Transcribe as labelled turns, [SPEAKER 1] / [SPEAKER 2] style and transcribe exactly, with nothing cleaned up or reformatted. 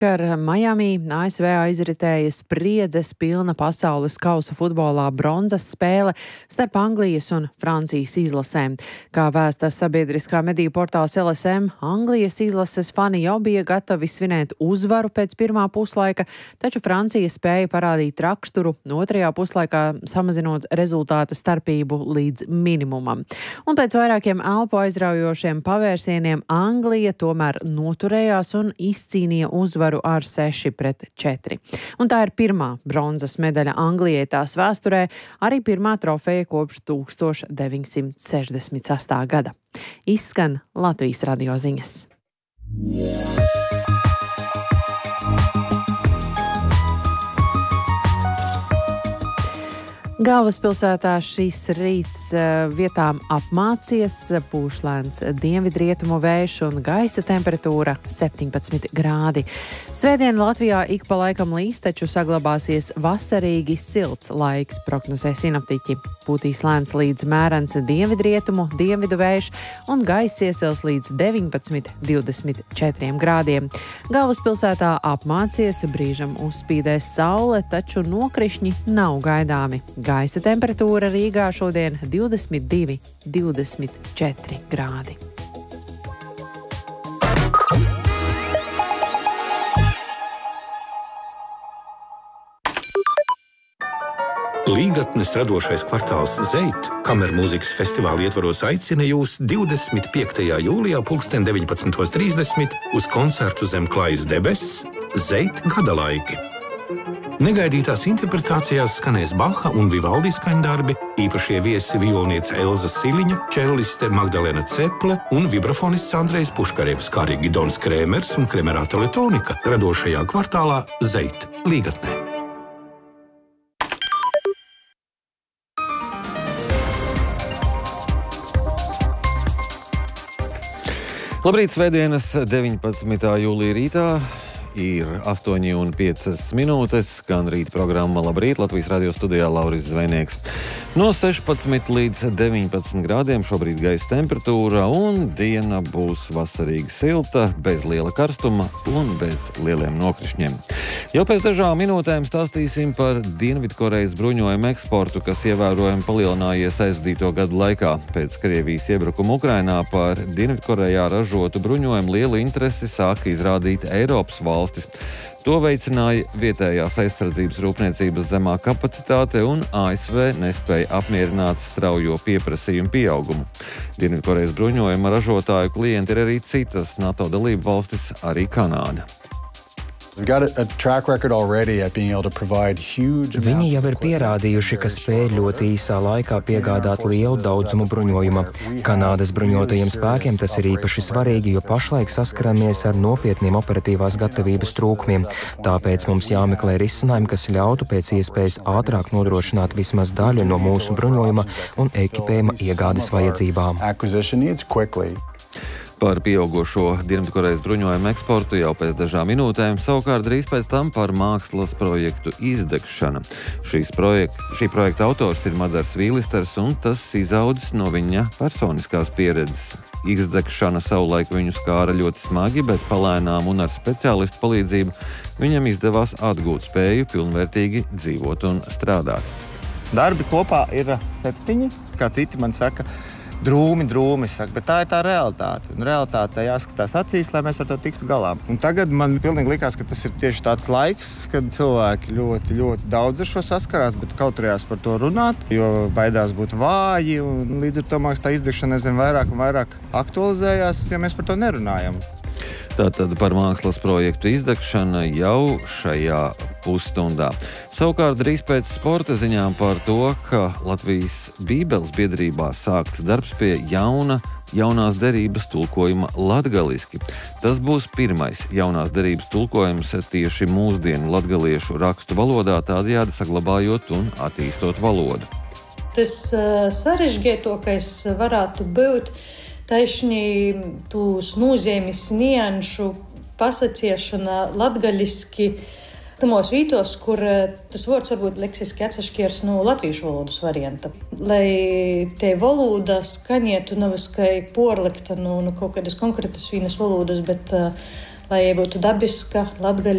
[SPEAKER 1] Ar Miami A S V aizritēja spriedzes pilna pasaules kausa futbolā bronzas spēle starp Anglijas un Francijas izlasēm. Kā vēsta sabiedriskā mediju portāls L S M, Anglijas izlases fani jau bija gatavi svinēt uzvaru pēc pirmā puslaika, taču Francija spēja parādīt raksturu otrajā puslaikā, samazinot rezultāta starpību līdz minimumam. Un pēc vairākiem elpu aizraujošiem pavērsieniem Anglija tomēr noturējās un izcīnīja uzvaru ar seši pret četri. Un tā ir pirmā bronzas medaļa Anglijai tās vēsturē, arī pirmā trofeja kopš tūkstoš deviņsimt sešdesmit sestā gada. Izskan Latvijas radio ziņas. Galvaspilsētā šīs rīts vietām apmācies, pūš lēns dienvidrietumu vējš un gaisa temperatūra septiņpadsmit grādi. Svētdien Latvijā ik pa laikam līs, taču saglabāsies vasarīgi silts laiks, prognozē sinoptiķi. Pūtīs lēns līdz mērens dienvidrietumu, dienvidu vējš un gaiss iesils līdz deviņpadsmit līdz divdesmit četriem grādiem. Galvaspilsētā apmācies, brīžam uzspīdēs saule, taču nokrišņi nav gaidāmi. Gaisa temperatūra Rīgā šodien divdesmit divi līdz divdesmit četri grādi.
[SPEAKER 2] Līgatnes radošais kvartāls Zeit kamermūzikas festivāla ietvaros aicina jūs divdesmit piektajā jūlijā pulksten deviņpadsmit trīsdesmit uz koncertu zem klājas debesis Zeit gadalaiki. Negaidītās interpretācijās skanēs Baha un Vivaldi skaņdarbi, īpašie viesi violniece Elza Siliņa, čelliste Magdalena Ceple un vibrafonists Andrejs Puškarevs, kā arī Gidons Krēmers un Kremerā Teletonika radošajā kvartālā Zeit Līgatnē.
[SPEAKER 3] Labrīt, svētdienas deviņpadsmitā jūlija rītā. Ir astoņi un piecas minūtes, skan rīta programma Labrīt, Latvijas radio studijā Lauris Zvejnieks. No sešpadsmit līdz deviņpadsmit grādiem šobrīd gaisa temperatūra un diena būs vasarīgi silta, bez liela karstuma un bez lieliem nokrišņiem. Jau pēc dažām minūtēm stāstīsim par Dienvidkorejas bruņojumu eksportu, kas ievērojami palielinājies aizvadīto gadu laikā. Pēc Krievijas iebrukuma Ukrainā par Dienvidkorejā ražotu bruņojumu lielu interesi sāka izrādīt Eiropas valstis. To veicināja vietējās aizsardzības rūpniecības zemā kapacitāte un A S V nespēja apmierināt straujo pieprasījumu pieaugumu. Dienvidkorejas bruņojuma ražotāju klienti ir arī citas NATO dalību valstis, arī Kanāda.
[SPEAKER 4] Viņi jau ir pierādījuši, ka spēj ļoti īsā laikā piegādāt lielu daudzumu bruņojuma. Kanādas bruņotajiem spēkiem tas ir īpaši svarīgi, jo pašlaik saskaramies ar nopietniem operatīvās gatavības trūkumiem. Tāpēc mums jāmeklē risinājumi, kas ļautu pēc iespējas ātrāk nodrošināt vismaz daļu no mūsu bruņojuma un ekipējuma iegādes vajadzībām.
[SPEAKER 3] Par pieaugušo Dienvidkorejas bruņojumu eksportu jau pēc dažām minūtēm, savukārt drīz pēc tam par mākslas projektu izdegšana. Šīs projekt, šī projekta autors ir Madars Vīlisters, un tas izaudzis no viņa personiskās pieredzes. Izdegšana savulaik viņu skāra ļoti smagi, bet palēnām un ar speciālistu palīdzību viņam izdevās atgūt spēju pilnvērtīgi dzīvot un strādāt.
[SPEAKER 5] Darbi kopā ir septiņi, kā citi man saka. Drūmi, drūmi, saka, bet tā ir tā realitāte. Un realitāte jāskatās acīs, lai mēs ar to tiktu galā. Un tagad man pilnīgi likās, ka tas ir tieši tāds laiks, kad cilvēki ļoti, ļoti daudz ar šo saskarās, bet kautrējās par to runāt, jo baidās būt vāji, un līdz ar to māks tā izdegšana aizvien vairāk un vairāk aktualizējās, ja mēs par to nerunājam.
[SPEAKER 3] Tātad par mākslas projektu izdegšana jau šajā pusstundā. Savukārt drīz pēc sporta ziņām par to, ka Latvijas Bībeles biedrībā sākts darbs pie jauna jaunās derības tulkojuma latgaliski. Tas būs pirmais jaunās derības tulkojums tieši mūsdienu latgaliešu rakstu valodā, tādējādi saglabājot un attīstot valodu.
[SPEAKER 6] Tas sarežģītākais varētu būt taišņi tūs nozīmes nianšu pasaciešana latgaliski tamos vītos, kur tas vārds varbūt leksiski atsaškiers no latviešu valodas varianta. Lai te valoda skanietu nav skai porlikta no, no kaut kādas konkrētas vienas valodas, bet lai būtu dabiska, latgaļiska.